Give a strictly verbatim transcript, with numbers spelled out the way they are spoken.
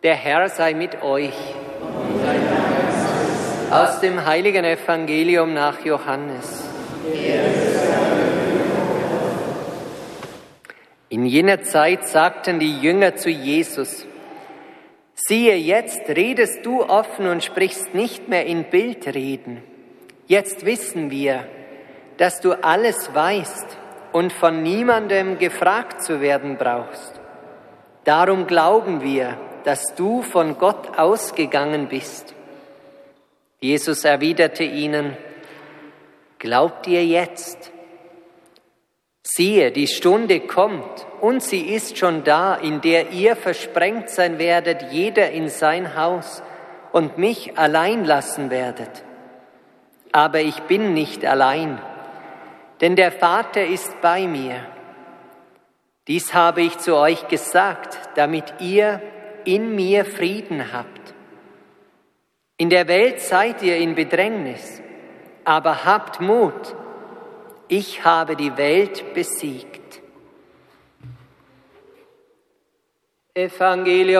Der Herr sei mit euch. Aus dem heiligen Evangelium nach Johannes. In jener Zeit sagten die Jünger zu Jesus: Siehe, jetzt redest du offen und sprichst nicht mehr in Bildreden. Jetzt wissen wir, dass du alles weißt und von niemandem gefragt zu werden brauchst. Darum glauben wir, dass du von Gott ausgegangen bist. Jesus erwiderte ihnen: Glaubt ihr jetzt? Siehe, die Stunde kommt und sie ist schon da, in der ihr versprengt sein werdet, jeder in sein Haus, und mich allein lassen werdet. Aber ich bin nicht allein, denn der Vater ist bei mir. Dies habe ich zu euch gesagt, damit ihr in mir Frieden habt. In der Welt seid ihr in Bedrängnis, aber habt Mut. Ich habe die Welt besiegt. Evangelium